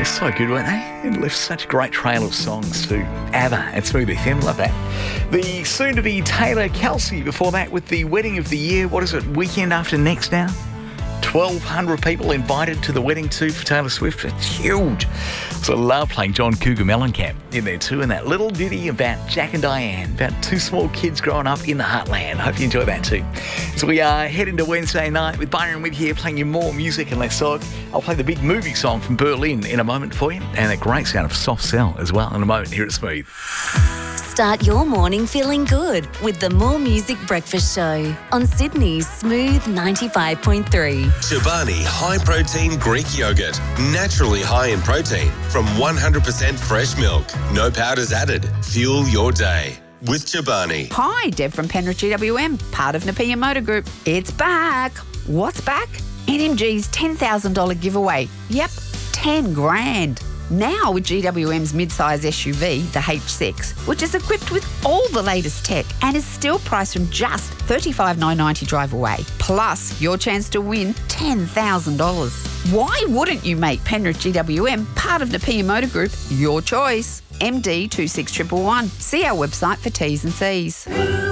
They're so good, weren't they? It left such a great trail of songs to ABBA and Smooth FM. Love that. The soon-to-be Taylor Kelsey before that with the wedding of the year. What is it, weekend after next now? 1,200 people invited to the wedding too for Taylor Swift. It's huge. So I love playing John Cougar Mellencamp in there too, and that little ditty about Jack and Diane, about two small kids growing up in the heartland. Hope you enjoy that too. So we are heading to Wednesday night with Byron with here, playing you more music and less talk. I'll play the big movie song from Berlin in a moment for you, and a great sound of Soft Cell as well in a moment here at Smooth. Start your morning feeling good with the More Music Breakfast Show on Sydney's Smooth 95.3. Chobani High Protein Greek Yogurt. Naturally high in protein from 100% fresh milk. No powders added. Fuel your day with Chobani. Hi, Deb from Penrith GWM, part of Napier Motor Group. It's back. What's back? NMG's $10,000 giveaway. Yep, 10 grand. Now with GWM's mid-size SUV, the H6, which is equipped with all the latest tech and is still priced from just $35,990 drive away, plus your chance to win $10,000. Why wouldn't you make Penrith GWM part of Napier Motor Group your choice? MD 26111. See our website for T's and C's.